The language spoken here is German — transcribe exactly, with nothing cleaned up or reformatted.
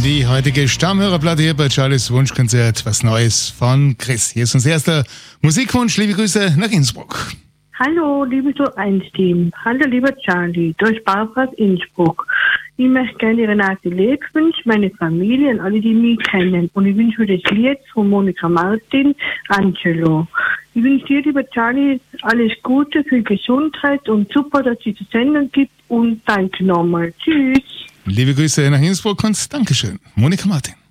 Die heutige Stammhörerplatte hier bei Charlies Wunschkonzert. Was Neues von Chris. Hier ist unser erster Musikwunsch. Liebe Grüße nach Innsbruck. Hallo, liebe So eins Team. Hallo, lieber Charlie. Durch Barbara aus Innsbruck. Ich möchte gerne Renate Leb wünschen, meine Familie und alle, die mich kennen. Und ich wünsche mir das Lied von Monika Martin, Angelo. Ich wünsche dir, lieber Charlie, alles Gute für Gesundheit und super, dass es die Sendung gibt. Und danke nochmal. Tschüss. Liebe Grüße nach Innsbruck und Dankeschön. Monika Martin.